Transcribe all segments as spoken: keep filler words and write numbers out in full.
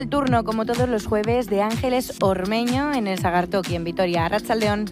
El turno, como todos los jueves, de Ángeles Ormeño en el Sagartoki, en Vitoria. Arratsaldeon.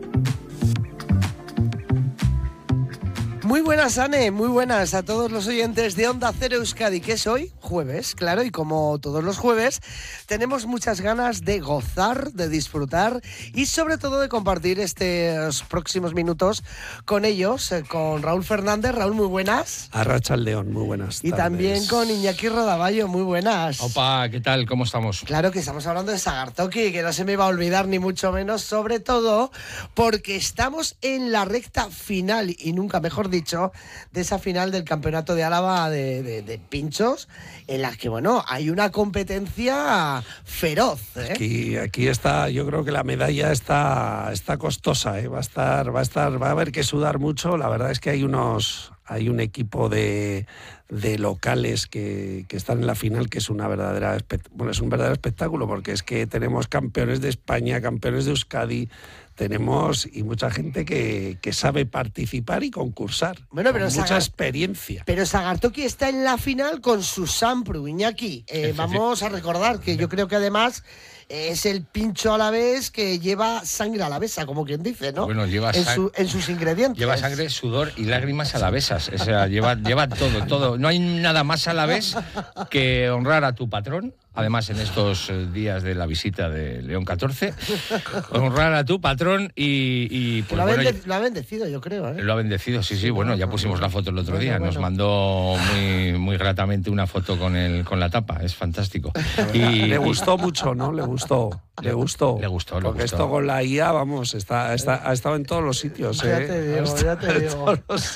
Muy buenas, Ane, muy buenas a todos los oyentes de Onda Cero Euskadi, que es hoy, jueves, claro, y como todos los jueves, tenemos muchas ganas de gozar, de disfrutar y sobre todo de compartir estos próximos minutos con ellos, eh, con Raúl Fernández. Raúl, muy buenas. Arratsaldeon, muy buenas Y tardes. también con Iñaki Rodaballo, muy buenas. Opa, ¿qué tal? ¿Cómo estamos? Claro que estamos hablando de Sagartoki, que no se me va a olvidar ni mucho menos, sobre todo porque estamos en la recta final, y nunca mejor dicho, de esa final del Campeonato de Álava de, de, de pinchos, en la que, bueno, hay una competencia feroz, ¿eh? Aquí, aquí está, yo creo que la medalla está, está costosa, ¿eh? Va a estar, va a estar, va a haber que sudar mucho. La verdad es que hay unos, hay un equipo de, de locales que, que están en la final, que es una verdadera, bueno, es un verdadero espectáculo, porque es que tenemos campeones de España, campeones de Euskadi. Tenemos y mucha gente que, que sabe participar y concursar. Bueno, pero con mucha Sagar... experiencia. Pero Sagartoki está en la final con su Sampru, Iñaki. Eh, vamos a recordar que yo creo que además es el pincho alavés que lleva sangre alavesa, como quien dice, ¿no? Bueno, lleva en, su, en sus ingredientes. Lleva sangre, sudor y lágrimas alavesas. O sea, lleva, lleva todo, todo. No hay nada más alavés que honrar a tu patrón. Además, en estos días de la visita de León catorce, honrar a tu patrón y... y pues, lo, ha bueno, bendec- lo ha bendecido, yo creo, ¿eh? Lo ha bendecido, sí, sí. Bueno, ya pusimos la foto el otro día. Nos mandó muy, muy gratamente una foto con, el, con la tapa. Es fantástico. Y, le gustó mucho, ¿no? Le gustó. Le gustó. Le gustó, le Porque gustó. esto con la I A, vamos, está, está, ha estado en todos los sitios, ¿eh? Ya te digo, ya te digo.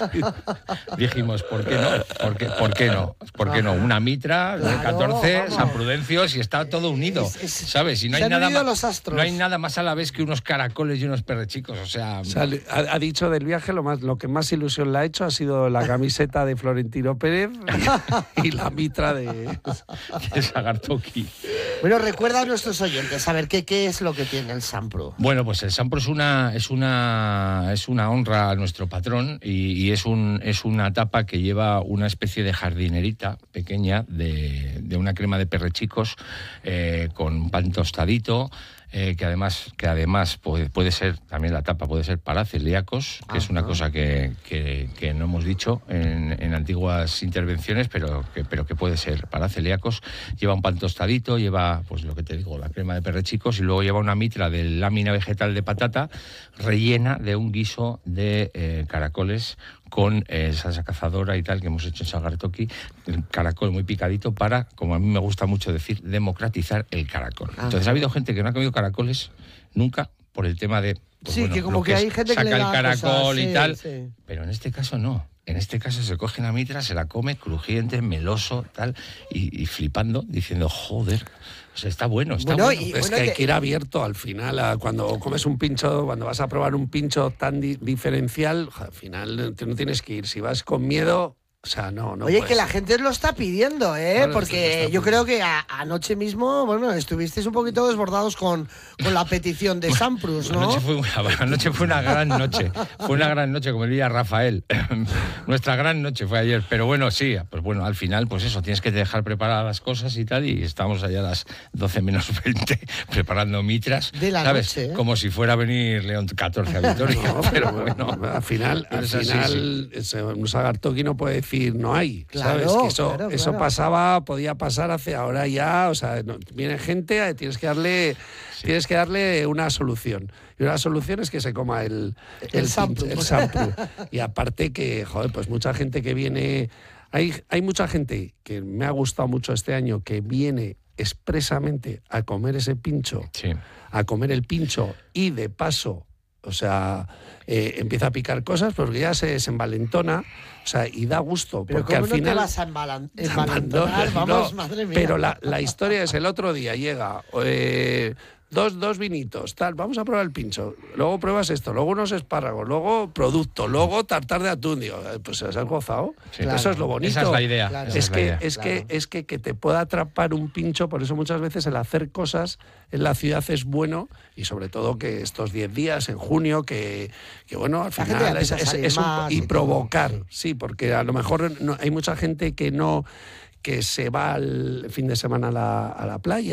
Dijimos, ¿por qué no? ¿Por qué, por qué no? ¿Por qué no? Una mitra, León catorce, vamos. San Prudencio, si está todo unido, Es- es- ¿sabes? Y no se hay han nada unido más, los astros. no hay nada más a la vez que unos caracoles y unos perrechicos, o sea... O sea, ha, ha dicho del viaje, lo más, lo que más ilusión le ha hecho ha sido la camiseta de Florentino Pérez y, y la mitra de... de Sagartoki. Bueno, recuerda a nuestros oyentes, a ver, ¿qué, qué es lo que tiene el Sampru? Bueno, pues el Sampro es una es una es una honra a nuestro patrón y, y es un es una tapa que lleva una especie de jardinerita pequeña de, de una crema de perrechicos eh, con pan tostadito. Eh, que además que además puede, puede ser, también la tapa puede ser para celíacos, que Ajá. es una cosa que, que, que no hemos dicho en, en antiguas intervenciones, pero que, pero que puede ser para celíacos. Lleva un pan tostadito, lleva, pues lo que te digo, la crema de perrechicos, y luego lleva una mitra de lámina vegetal de patata rellena de un guiso de eh, caracoles con eh, salsa cazadora y tal, que hemos hecho en Sagartoki, el caracol muy picadito para, como a mí me gusta mucho decir, democratizar el caracol. Ajá. Entonces ha habido gente que no ha comido caracoles nunca por el tema de... Pues, sí, bueno, que como que, que hay gente saca que le da el caracol cosas, y sí, tal, sí. Pero en este caso no. En este caso se coge la mitra, se la come crujiente, meloso, tal, y, y flipando, diciendo, joder... O sea, está bueno, está bueno. bueno. Y, es bueno, que hay que ir abierto al final, a cuando comes un pincho, cuando vas a probar un pincho tan di- diferencial, al final no tienes que ir. Si vas con miedo, o sea, no, no Oye, puedes. que la gente lo está pidiendo, ¿eh? Bueno, porque yo creo que a, anoche mismo, bueno, estuvisteis un poquito desbordados con, con la petición de Samprus, ¿no? Anoche fue, anoche fue una gran noche, fue una gran noche, como diría Rafael. Nuestra gran noche fue ayer, pero bueno, sí, pues bueno, al final, pues eso, tienes que dejar preparadas las cosas y tal, y estamos allá a las doce menos veinte preparando mitras, de la ¿sabes? Noche, ¿eh? Como si fuera a venir León catorce a Vitoria, No, pero bueno. Al final, al Es así, final sí. Un Sagartoki no puede decir no hay, Claro, ¿sabes? Que eso, claro, eso claro. pasaba, podía pasar hace ahora ya, o sea, no, viene gente, tienes que darle... Sí. Tienes que darle una solución. Y una solución es que se coma el, el, el Sampru. El Sampru. Y aparte que, joder, pues mucha gente que viene... Hay, hay mucha gente que me ha gustado mucho este año que viene expresamente a comer ese pincho, sí. a comer el pincho y de paso... O sea, eh, empieza a picar cosas porque ya se, se envalentona, o sea, y da gusto. Pero porque ¿cómo al no final te vas a envalan- envalentonar? no, Vamos, no, madre mía. Pero la, la historia es el otro día llega... Eh, Dos, dos vinitos, tal, vamos a probar el pincho. Luego pruebas esto, luego unos espárragos, luego producto, luego tartar de atún. Digo, pues se has gozado. Sí, claro. Eso es lo bonito. Esa es la idea. Claro. Esa Es, es la que, idea. es, Claro. que, es que que te pueda atrapar un pincho, por eso muchas veces el hacer cosas en la ciudad es bueno, y sobre todo que estos diez días en junio, que, que bueno, al La gente final ya es, empieza a es, salir es un, más y y provocar, todo, sí. sí, porque a lo mejor no, hay mucha gente que no... que se va el fin de semana a la, a la playa.